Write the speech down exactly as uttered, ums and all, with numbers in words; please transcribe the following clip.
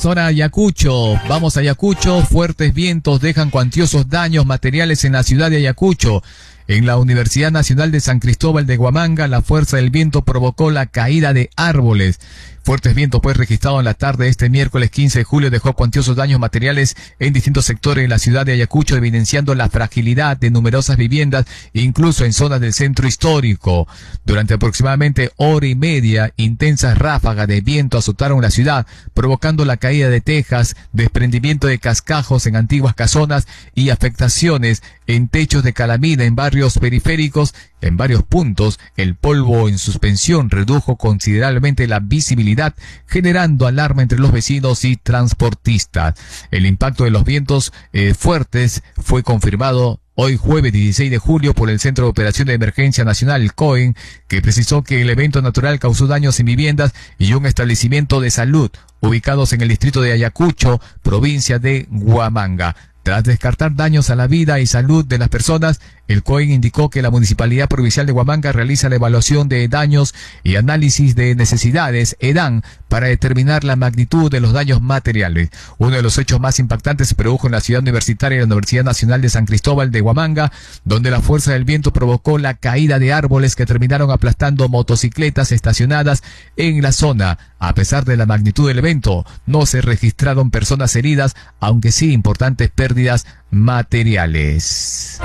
Vamos ahora a Ayacucho. Vamos a Ayacucho. Fuertes vientos dejan cuantiosos daños materiales en la ciudad de Ayacucho. En la Universidad Nacional de San Cristóbal de Huamanga, la fuerza del viento provocó la caída de árboles. Fuertes vientos pues registrados en la tarde de este miércoles quince de julio dejó cuantiosos daños materiales en distintos sectores de la ciudad de Ayacucho, evidenciando la fragilidad de numerosas viviendas, incluso en zonas del centro histórico. Durante aproximadamente hora y media, intensas ráfagas de viento azotaron la ciudad, provocando la caída de tejas, desprendimiento de cascajos en antiguas casonas y afectaciones en techos de calamina en barrios periféricos. En varios puntos, el polvo en suspensión redujo considerablemente la visibilidad, generando alarma entre los vecinos y transportistas. El impacto de los vientos eh, fuertes fue confirmado hoy jueves dieciséis de julio por el Centro de Operación de Emergencia Nacional, el C O E N, que precisó que el evento natural causó daños en viviendas y un establecimiento de salud ubicados en el distrito de Ayacucho, provincia de Huamanga. Tras descartar daños a la vida y salud de las personas, el C O E N indicó que la Municipalidad Provincial de Huamanga realiza la evaluación de daños y análisis de necesidades, EDAN, para determinar la magnitud de los daños materiales. Uno de los hechos más impactantes se produjo en la ciudad universitaria de la Universidad Nacional de San Cristóbal de Huamanga, donde la fuerza del viento provocó la caída de árboles que terminaron aplastando motocicletas estacionadas en la zona. A pesar de la magnitud del evento, no se registraron personas heridas, aunque sí importantes pérdidas materiales.